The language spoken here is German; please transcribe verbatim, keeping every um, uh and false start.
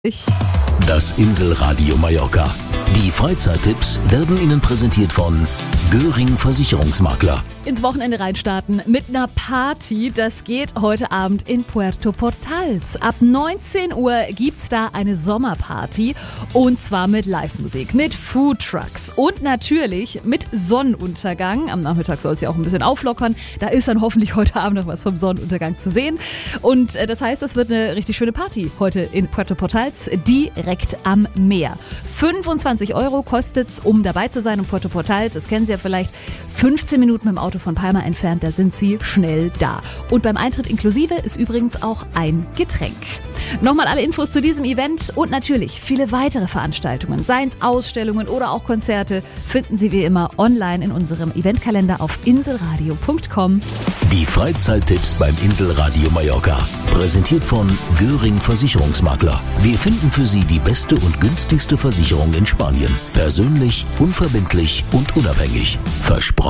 Ich. Das Inselradio Mallorca. Die Freizeittipps werden Ihnen präsentiert von Göring Versicherungsmakler. Ins Wochenende reinstarten mit einer Party. Das geht heute Abend in Puerto Portals. Ab neunzehn Uhr gibt's da eine Sommerparty und zwar mit Live-Musik, mit Foodtrucks und natürlich mit Sonnenuntergang. Am Nachmittag soll es ja auch ein bisschen auflockern. Da ist dann hoffentlich heute Abend noch was vom Sonnenuntergang zu sehen. Und äh, das heißt, es wird eine richtig schöne Party heute in Puerto Portals, direkt am Meer. fünfundzwanzig Euro kostet's, um dabei zu sein in Puerto Portals. Das kennen Sie ja vielleicht. fünfzehn Minuten mit dem Auto von Palma entfernt, da sind Sie schnell da. Und beim Eintritt inklusive ist übrigens auch ein Getränk. Nochmal alle Infos zu diesem Event und natürlich viele weitere Veranstaltungen, seien es Ausstellungen oder auch Konzerte, finden Sie wie immer online in unserem Eventkalender auf inselradio punkt com. Die Freizeittipps beim Inselradio Mallorca. Präsentiert von Göring Versicherungsmakler. Wir finden für Sie die beste und günstigste Versicherung in Spanien. Persönlich, unverbindlich und unabhängig. Versprochen.